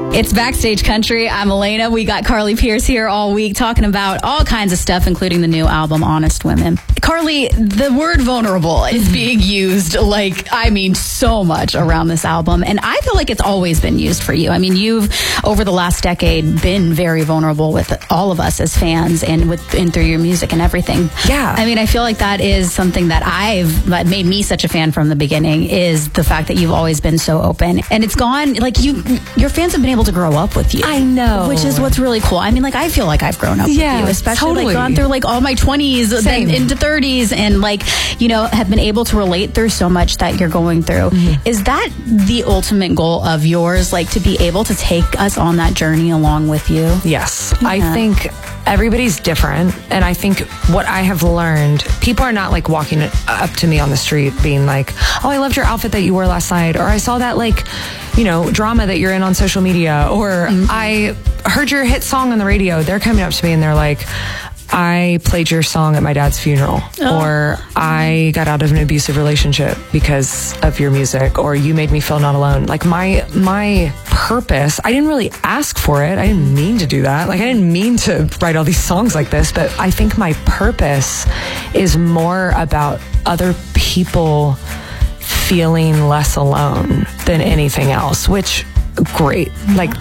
It's Backstage Country. I'm Elena. We got Carly Pearce here all week talking about all kinds of stuff, including the new album, Honest Women. Carly, the word vulnerable is being used, so much around this album. And I feel like it's always been used for you. I mean, you've, over the last decade, been very vulnerable with all of us as fans and through your music and everything. Yeah. I mean, I feel like that is something that made me such a fan from the beginning, is the fact that you've always been so open. And it's gone, your fans have been able to grow up with you. I know. Which is what's really cool. I mean, I feel like I've grown up with you, especially totally. gone through all my 20s, then into 30s, and have been able to relate through so much that you're going through. Mm-hmm. Is that the ultimate goal of yours, to be able to take us on that journey along with you? Yes. Yeah. I think everybody's different, and I think what I have learned, people are not walking up to me on the street being like, oh, I loved your outfit that you wore last night, or I saw that drama that you're in on social media, or I heard your hit song on the radio. They're coming up to me and they're like, I played your song at my dad's funeral, or I got out of an abusive relationship because of your music, or you made me feel not alone. My purpose, I didn't really ask for it. I didn't mean to do that. I didn't mean to write all these songs like this, but I think my purpose is more about other people feeling less alone than anything else, which great.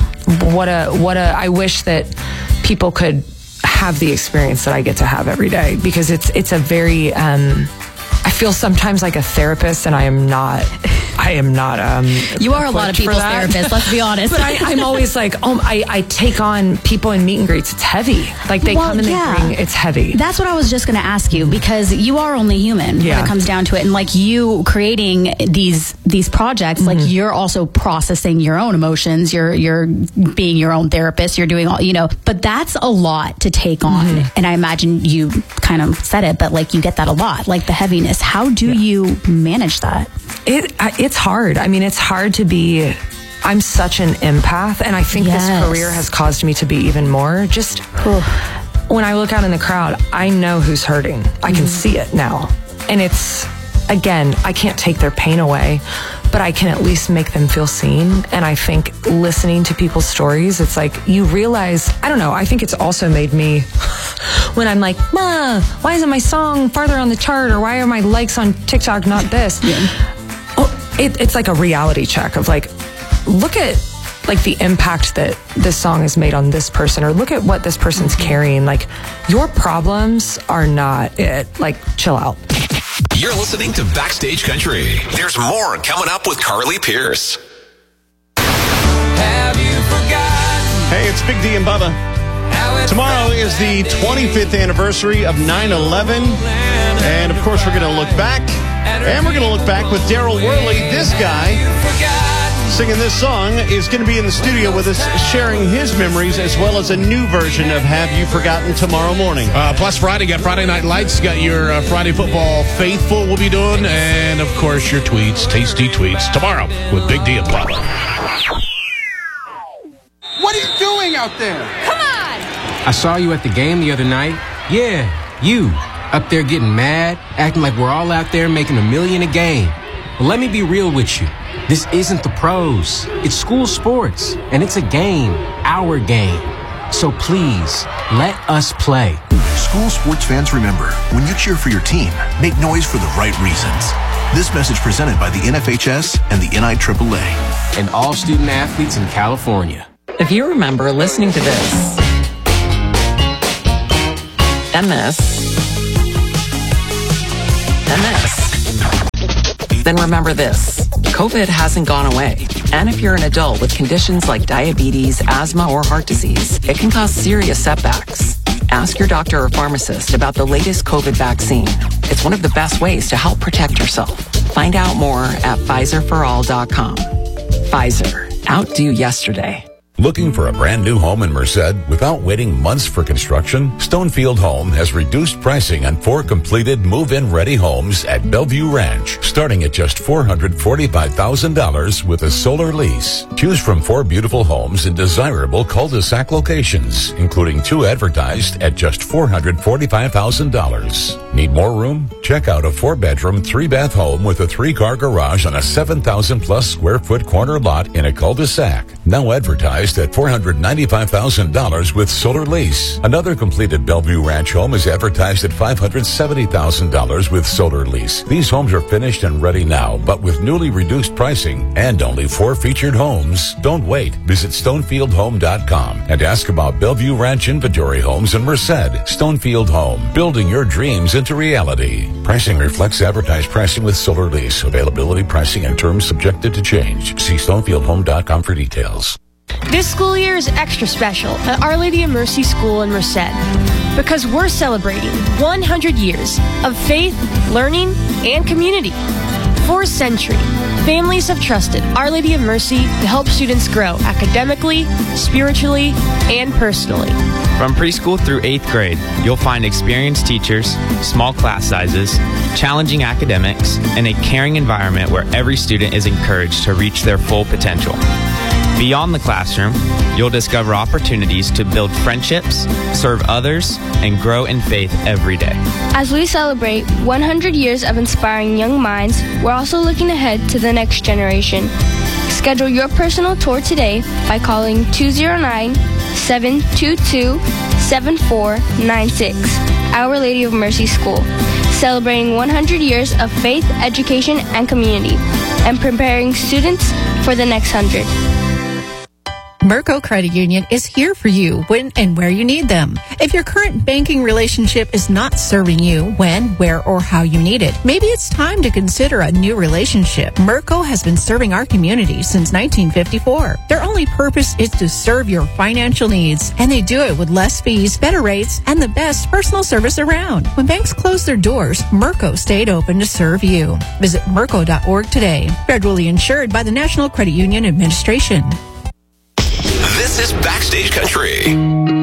I wish that people could have the experience that I get to have every day, because it's a very, I feel sometimes like a therapist, and I am not. You are a lot of people's therapist, let's be honest. But I'm always I take on people in meet and greets. It's heavy. They come and they bring, it's heavy. That's what I was just going to ask you, because you are only human when it comes down to it. And you creating these projects, you're also processing your own emotions. You're being your own therapist. You're doing all, but that's a lot to take on. Mm-hmm. And I imagine you kind of said it, but you get that a lot, the heaviness. How do you manage that? It's hard. I mean, it's hard to be. I'm such an empath, and I think this career has caused me to be even more. Just when I look out in the crowd, I know who's hurting. I can see it now. And it's, again, I can't take their pain away, but I can at least make them feel seen. And I think listening to people's stories, it's you realize, I don't know, I think it's also made me, when I'm like, Ma, why isn't my song farther on the chart? Or why are my likes on TikTok not this? It's like a reality check of look at the impact that this song has made on this person, or look at what this person's carrying. Your problems are not it. Chill out. You're listening to Backstage Country. There's more coming up with Carly Pearce. Have you forgotten? Hey, it's Big D and Bubba. Tomorrow is the 25th anniversary of 9/11. And, of course, we're going to look back. And we're going to look back with Daryl Worley. This guy singing this song is going to be in the studio with us, sharing his memories, as well as a new version of Have You Forgotten tomorrow morning. Plus Friday, got Friday Night Lights, got your Friday Football Faithful we'll be doing, and, of course, your tweets, tasty tweets, tomorrow with Big D and Bubba. What are you doing out there? Come on! I saw you at the game the other night. Yeah, you. Up there getting mad, acting like we're all out there making $1 million a game. But let me be real with you. This isn't the pros. It's school sports, and it's a game, our game. So please, let us play. School sports fans, remember, when you cheer for your team, make noise for the right reasons. This message presented by the NFHS and the NIAAA. And all student athletes in California. If you remember listening to this, and this, and this, then remember this. COVID hasn't gone away. And if you're an adult with conditions like diabetes, asthma, or heart disease, it can cause serious setbacks. Ask your doctor or pharmacist about the latest COVID vaccine. It's one of the best ways to help protect yourself. Find out more at PfizerForAll.com. Pfizer. Outdo yesterday. Looking for a brand new home in Merced without waiting months for construction? Stonefield Home has reduced pricing on 4 completed move-in ready homes at Bellevue Ranch, starting at just $445,000 with a solar lease. Choose from 4 beautiful homes in desirable cul-de-sac locations, including 2 advertised at just $445,000. Need more room? Check out a 4-bedroom, 3-bath home with a 3-car garage on a 7,000-plus square foot corner lot in a cul-de-sac. Now advertised at $495,000 with solar lease. Another completed Bellevue Ranch home is advertised at $570,000 with solar lease. These homes are finished and ready now, but with newly reduced pricing and only 4 featured homes. Don't wait. Visit StonefieldHome.com and ask about Bellevue Ranch inventory homes in Merced. Stonefield Home, building your dreams into reality. Pricing reflects advertised pricing with solar lease. Availability, pricing, and terms subjected to change. See StonefieldHome.com for details. This school year is extra special at Our Lady of Mercy School in Merced because we're celebrating 100 years of faith, learning, and community. For a century, families have trusted Our Lady of Mercy to help students grow academically, spiritually, and personally. From preschool through 8th grade, you'll find experienced teachers, small class sizes, challenging academics, and a caring environment where every student is encouraged to reach their full potential. Beyond the classroom, you'll discover opportunities to build friendships, serve others, and grow in faith every day. As we celebrate 100 years of inspiring young minds, we're also looking ahead to the next generation. Schedule your personal tour today by calling 209-722-7496. Our Lady of Mercy School, celebrating 100 years of faith, education, and community, and preparing students for the next 100. Merco Credit Union is here for you when and where you need them. If your current banking relationship is not serving you when, where, or how you need it, maybe it's time to consider a new relationship. Merco has been serving our community since 1954. Their only purpose is to serve your financial needs, and they do it with less fees, better rates, and the best personal service around. When banks closed their doors, Merco stayed open to serve you. Visit Merco.org today. Federally insured by the National Credit Union Administration. This is Backstage Country.